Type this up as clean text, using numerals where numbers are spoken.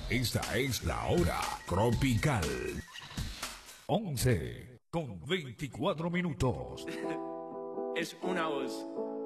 Esta es la hora tropical. 11 con 24 minutos. Es una voz.